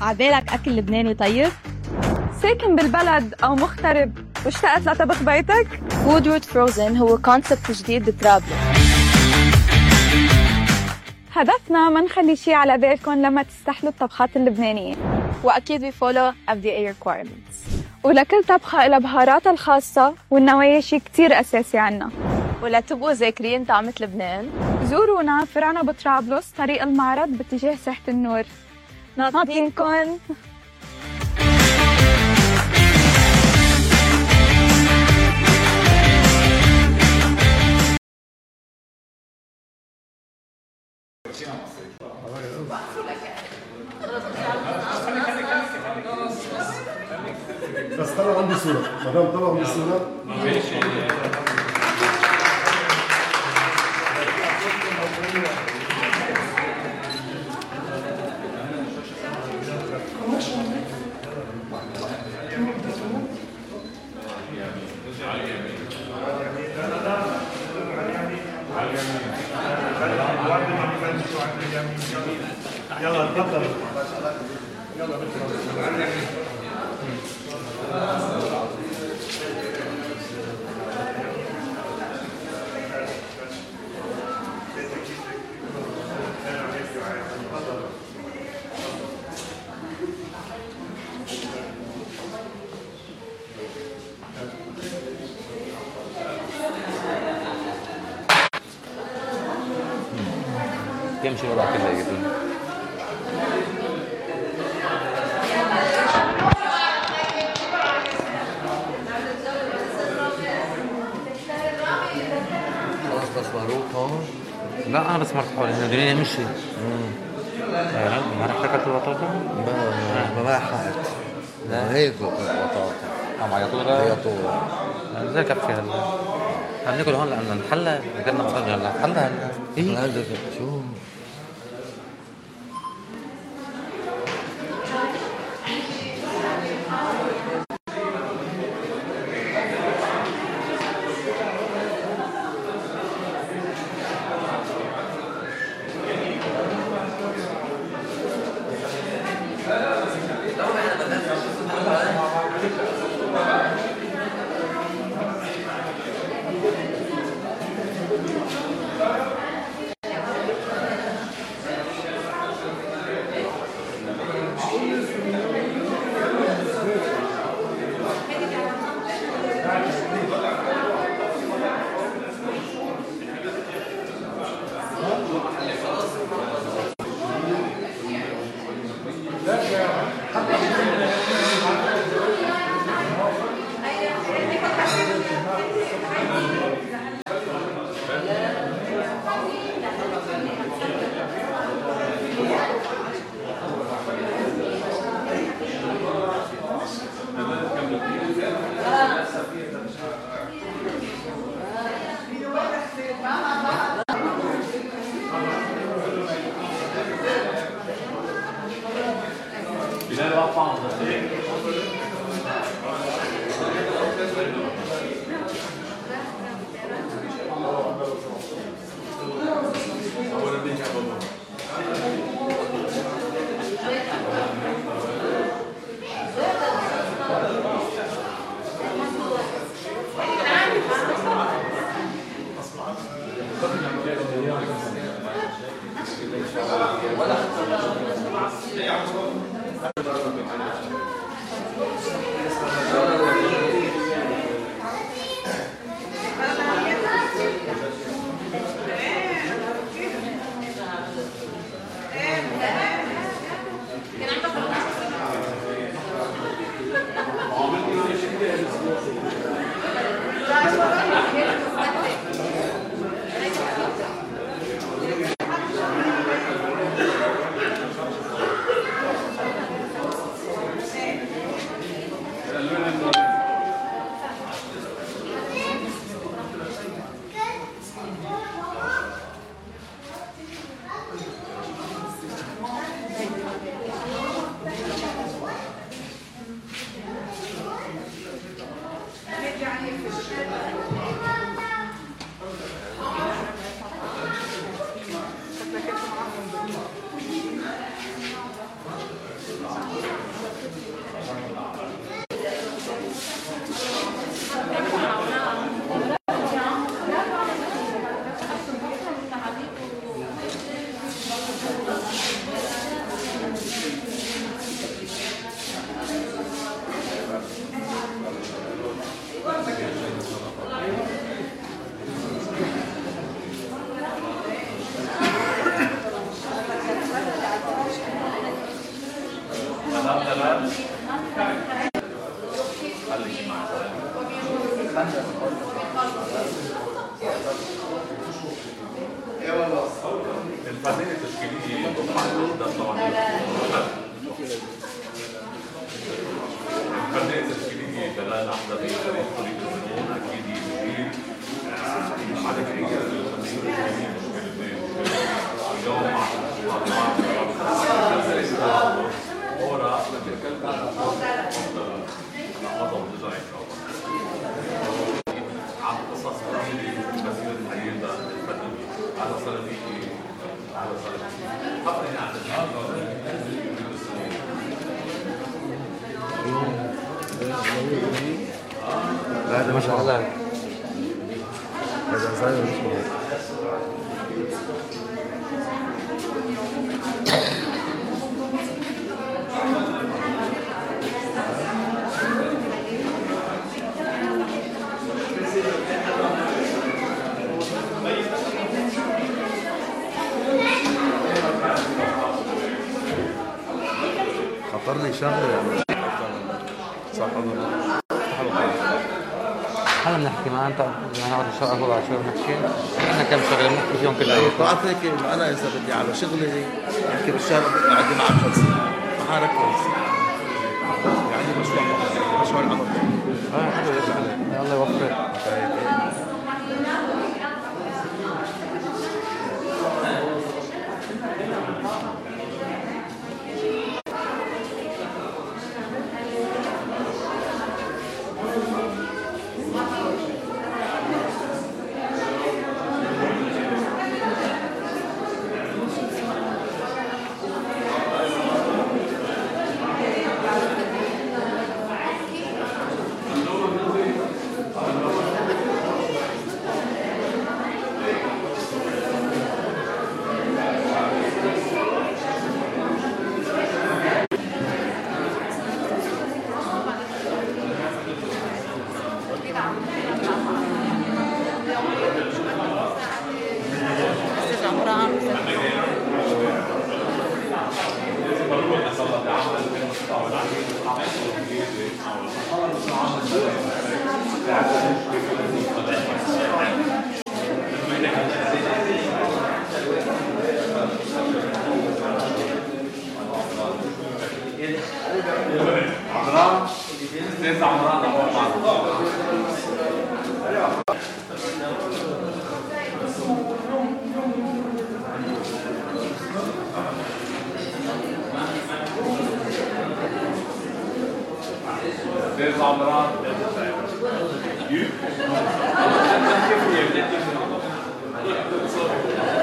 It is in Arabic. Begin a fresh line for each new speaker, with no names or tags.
عبالك أكل لبناني طيب؟
ساكن بالبلد أو مغترب واشتقت لطبخ بيتك؟
وودورد فروزن هو كونسبت جديد بطرابلس.
هدفنا ما نخلي شي على بالكم لما تستحلوا الطبخات اللبنانية،
وأكيد بيفولو FDA requirements.
ولكل طبخة إلها بهاراتها الخاصة والنوايا شي كتير أساسي عنا.
ولا تبقوا ذاكرين طعمة لبنان؟
زورونا فرعنا بطرابلس طريق المعرض باتجاه ساحة النور. ناطرينكن.
بس طلع عندي صورة، مدام طلع عندي صورة. يلا تفضل. يلا
يمشي الوضع كله يقدم.
خلاص بس مهروب هون.
لا انا بس مرت حوالي انه الدنيا يمشي. ما رح تاكل البطاطا؟
ما لحقت.
لا
هيك بطاطا.
عم عيطونا؟
عيطونا.
زي كفي هلا. عم ناكل هون لأن الحلة قلنا بطاطا هلا. حلة هلا.
إيه؟ عندك شو؟
الفنانة التشكيلية طبعا الفنانة التشكيلية بلال أحمد بفريق طريق الزمون أكيد يجيب على كثير الفنانين اليوم مع ورا عضو الدجاج عن قصص مسيرة حياتها الفنية على صلاتي على صلاتي حقني عن
لا هذا مش
هلا
هذا صاير مش خطر لي شغله يعني صح
هلا بنحكي ما انت نقعد نشرب قهوه شوي بنحكي عندنا كم شغله بنحكي فيهم كل ايام
بعرف هيك انا اذا بدي على شغلي يحكي بالشارع قاعد مع جلسه ما حركز يعني مشروع العمل
حلو يرجع عليك الله يوفقك
There's Amran. You?